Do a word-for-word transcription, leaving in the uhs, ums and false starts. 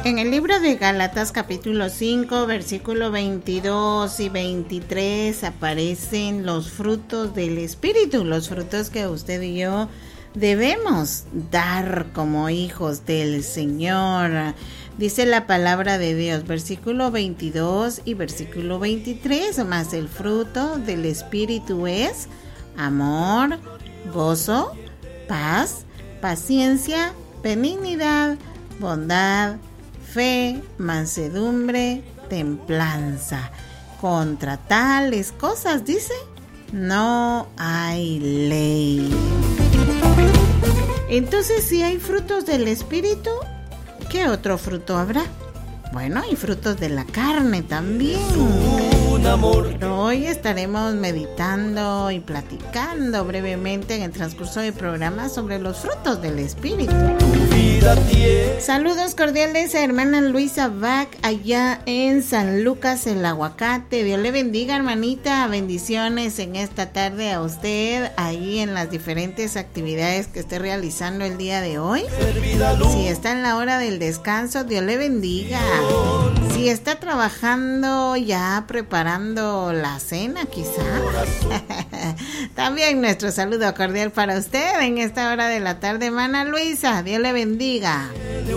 En el libro de Gálatas capítulo cinco, versículo veintidós y veintitrés aparecen los frutos del Espíritu, los frutos que usted y yo debemos dar como hijos del Señor. Dice la palabra de Dios, versículo veintidós y versículo veintitrés, más el fruto del Espíritu es amor, gozo, paz, paciencia, benignidad, bondad, fe, mansedumbre, templanza. Contra tales cosas, dice, no hay ley. Entonces, si hay frutos del Espíritu, ¿qué otro fruto habrá? Bueno, hay frutos de la carne también. Pero hoy estaremos meditando y platicando brevemente en el transcurso del programa sobre los frutos del Espíritu. Saludos cordiales a hermana Luisa Bach allá en San Lucas, el Aguacate. Dios le bendiga, hermanita. Bendiciones en esta tarde a usted, ahí en las diferentes actividades que esté realizando el día de hoy. Si está en la hora del descanso, Dios le bendiga. Si está trabajando ya preparando la cena, quizá. También nuestro saludo cordial para usted en esta hora de la tarde, hermana Luisa. Dios le bendiga.